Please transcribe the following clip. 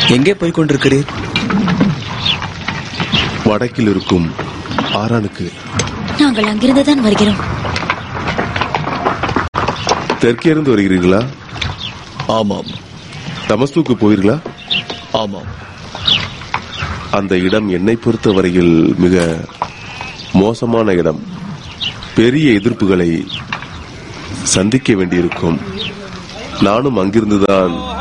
எங்கே போய் கொண்டிருக்கிறீர்? வடக்கில் இருக்கும் ஆரானுக்கு. நாங்கள் அங்கிருந்து தான் வருகிறோம். தெற்கே இருந்து வருகிறீர்களா? ஆமாம். தமஸ்குக்கு போவீர்களா? ஆமாம். அந்த இடம் என்னை பொறுத்தவரையில் மிக மோசமான இடம். பெரிய எதிர்ப்புகளை சந்திக்க வேண்டியிருக்கும். நானும் அங்கிருந்துதான்